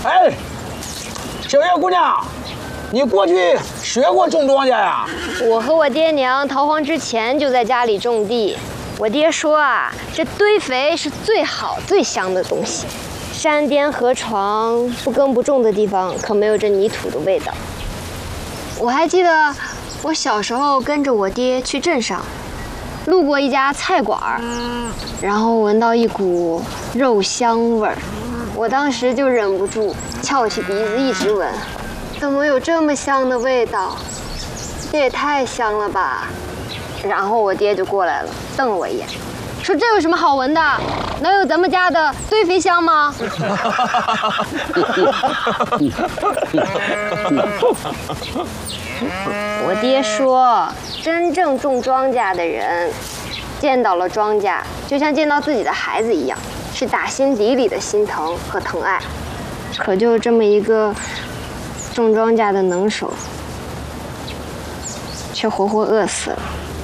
哎，小月姑娘，你过去学过种庄稼呀？ 我和我爹娘逃荒之前就在家里种地。我爹说啊，这堆肥是最好最香的东西。山巅河床不耕不种的地方，可没有这泥土的味道。我还记得我小时候跟着我爹去镇上，路过一家菜馆，然后闻到一股肉香味儿，我当时就忍不住翘起鼻子一直闻，怎么有这么香的味道？这也太香了吧！然后我爹就过来了，瞪了我一眼，说这有什么好闻的？能有咱们家的堆肥香吗？我爹说，真正种庄稼的人，见到了庄稼，就像见到自己的孩子一样，是打心底里的心疼和疼爱。可就这么一个种庄稼的能手，却活活饿死了。